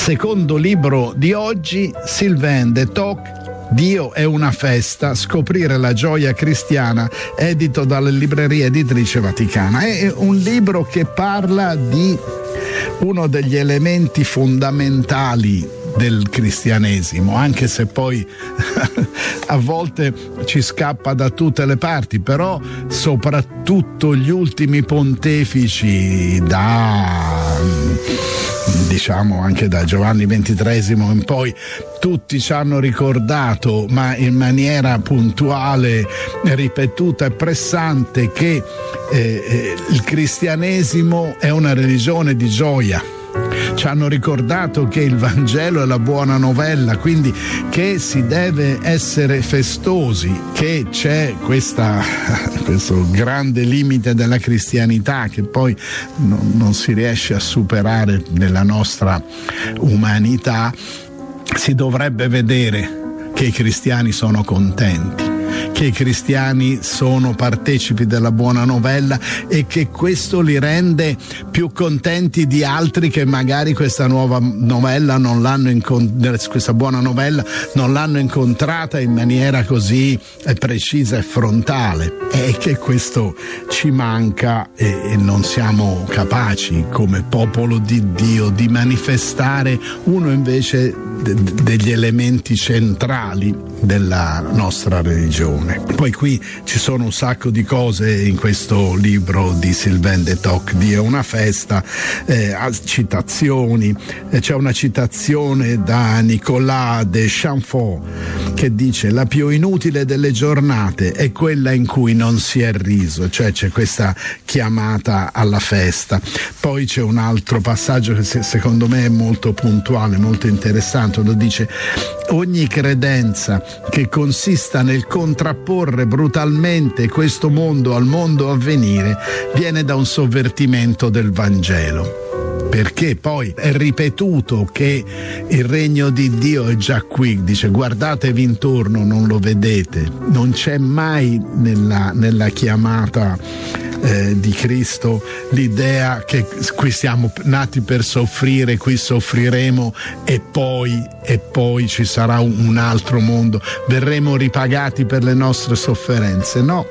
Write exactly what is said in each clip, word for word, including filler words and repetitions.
Secondo libro di oggi, Sylvain de Toc, Dio è una festa, scoprire la gioia cristiana, edito dalle librerie editrice Vaticana. È un libro che parla di uno degli elementi fondamentali del cristianesimo, anche se poi a volte ci scappa da tutte le parti, però soprattutto gli ultimi pontefici, da diciamo anche da Giovanni ventitreesimo in poi, tutti ci hanno ricordato, ma in maniera puntuale, ripetuta e pressante, che eh, eh, il cristianesimo è una religione di gioia. Ci hanno ricordato che il Vangelo è la buona novella, quindi che si deve essere festosi, che c'è questa, questo grande limite della cristianità che poi non, non si riesce a superare nella nostra umanità. Si dovrebbe vedere che i cristiani sono contenti, che i cristiani sono partecipi della buona novella e che questo li rende più contenti di altri che magari questa nuova novella non l'hanno incont- questa buona novella non l'hanno incontrata in maniera così precisa e frontale, e che questo ci manca e, e non siamo capaci come popolo di Dio di manifestare uno invece de- degli elementi centrali della nostra religione. Poi qui ci sono un sacco di cose in questo libro di Sylvain de Toc, Dio è una festa, eh, citazioni, eh, c'è una citazione da Nicolas de Chamfort che dice: la più inutile delle giornate è quella in cui non si è riso, cioè c'è questa chiamata alla festa. Poi c'è un altro passaggio che secondo me è molto puntuale, molto interessante, lo dice: ogni credenza che consista nel contrapporre brutalmente questo mondo al mondo a venire viene da un sovvertimento del Vangelo. Perché poi è ripetuto che il regno di Dio è già qui, dice guardatevi intorno, non lo vedete. Non c'è mai nella, nella chiamata eh, di Cristo l'idea che qui siamo nati per soffrire, qui soffriremo e poi, e poi ci sarà un, un altro mondo, verremo ripagati per le nostre sofferenze. No.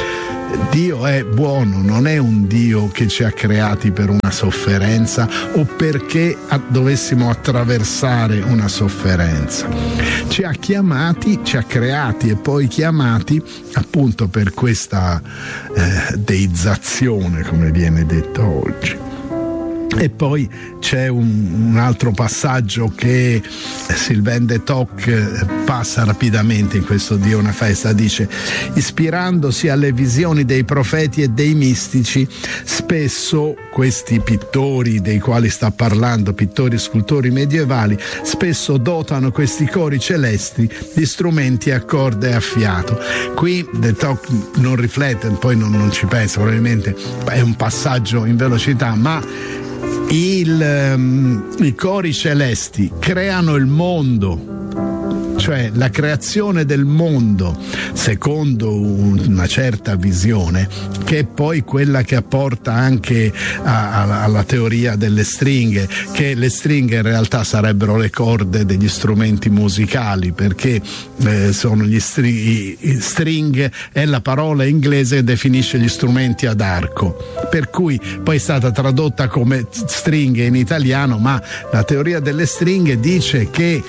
Dio è buono, non è un Dio che ci ha creati per una sofferenza o perché a- dovessimo attraversare una sofferenza. Ci ha chiamati, ci ha creati e poi chiamati appunto per questa eh, deizzazione, come viene detto oggi. E poi c'è un, un altro passaggio che Sylvain de Toc passa rapidamente in questo Dio una festa, dice: ispirandosi alle visioni dei profeti e dei mistici, spesso questi pittori dei quali sta parlando, pittori e scultori medievali, spesso dotano questi cori celesti di strumenti a corda e a fiato. Qui de Toc non riflette, poi non, non ci pensa, probabilmente è un passaggio in velocità, ma Il, um, i cori celesti creano il mondo, cioè la creazione del mondo secondo un, una certa visione, che è poi quella che apporta anche a, a, alla teoria delle stringhe, che le stringhe in realtà sarebbero le corde degli strumenti musicali, perché eh, sono gli string, string è la parola inglese che definisce gli strumenti ad arco, per cui poi è stata tradotta come stringhe in italiano, ma la teoria delle stringhe dice che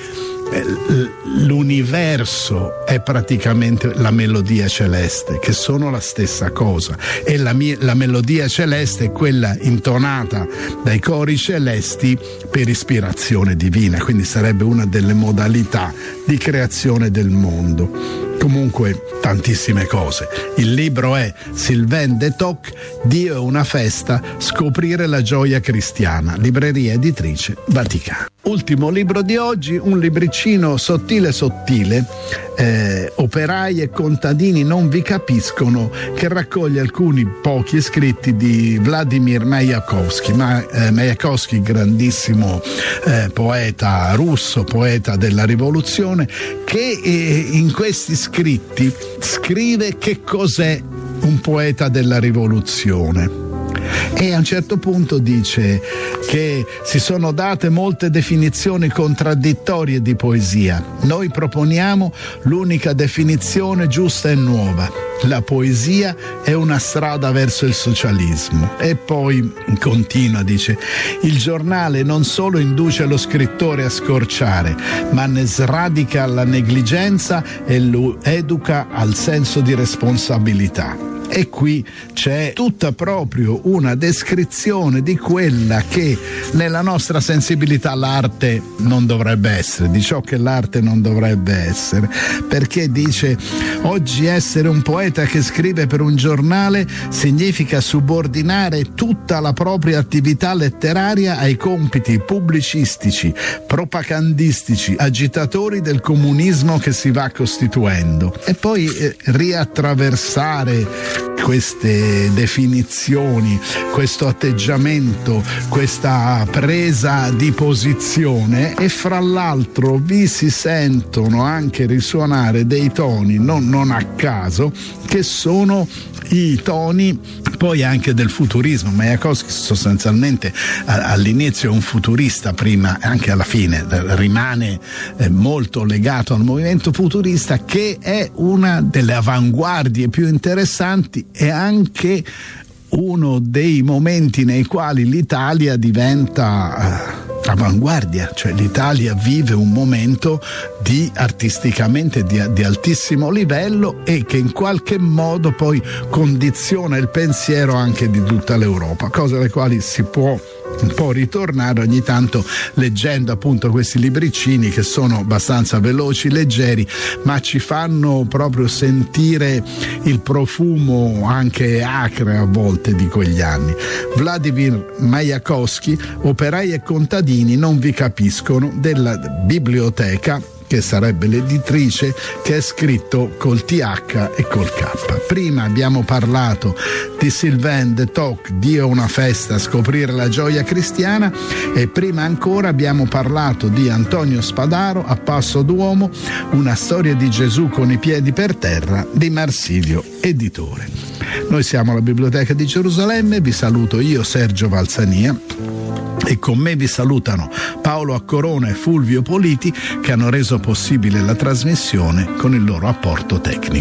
l'universo è praticamente la melodia celeste, che sono la stessa cosa, e la, mia, la melodia celeste è quella intonata dai cori celesti per ispirazione divina, quindi sarebbe una delle modalità di creazione del mondo. Comunque tantissime cose. Il libro è Sylvain de Toc, Dio è una festa, scoprire la gioia cristiana, libreria editrice Vaticana. Ultimo libro di oggi, un libricino sottile sottile, eh, operai e contadini non vi capiscono, che raccoglie alcuni pochi scritti di Vladimir Majakovskij. Ma eh, Majakovskij, grandissimo eh, poeta russo, poeta della rivoluzione, che eh, in questi scritti scrive che cos'è un poeta della rivoluzione. E a un certo punto dice che si sono date molte definizioni contraddittorie di poesia. Noi proponiamo l'unica definizione giusta e nuova. La poesia è una strada verso il socialismo. E poi continua, dice: il giornale non solo induce lo scrittore a scorciare, ma ne sradica la negligenza e lo educa al senso di responsabilità. E qui c'è tutta proprio una descrizione di quella che nella nostra sensibilità l'arte non dovrebbe essere, di ciò che l'arte non dovrebbe essere, perché dice: oggi essere un poeta che scrive per un giornale significa subordinare tutta la propria attività letteraria ai compiti pubblicistici, propagandistici, agitatori del comunismo che si va costituendo. E poi eh, riattraversare queste definizioni, questo atteggiamento, questa presa di posizione, e fra l'altro vi si sentono anche risuonare dei toni non, non a caso, che sono i toni poi anche del futurismo. Majakovskij sostanzialmente all'inizio è un futurista, prima e anche alla fine rimane molto legato al movimento futurista, che è una delle avanguardie più interessanti e anche uno dei momenti nei quali l'Italia diventa avanguardia, cioè l'Italia vive un momento di artisticamente di, di altissimo livello, e che in qualche modo poi condiziona il pensiero anche di tutta l'Europa, cose alle quali si può un po' ritornare ogni tanto leggendo appunto questi libricini che sono abbastanza veloci, leggeri, ma ci fanno proprio sentire il profumo anche acre a volte di quegli anni. Vladimir Majakovskij, Operai e contadini non vi capiscono, della biblioteca, che sarebbe l'editrice, che è scritto col T H e col K. Prima abbiamo parlato di Sylvain de Toc, Dio è una festa, scoprire la gioia cristiana, e prima ancora abbiamo parlato di Antonio Spadaro, A Passo d'Uomo, una storia di Gesù con i piedi per terra, di Marsilio Editore. Noi siamo alla Biblioteca di Gerusalemme, vi saluto io, Sergio Valsania, e con me vi salutano Paolo Accorona e Fulvio Politi, che hanno reso possibile la trasmissione con il loro apporto tecnico.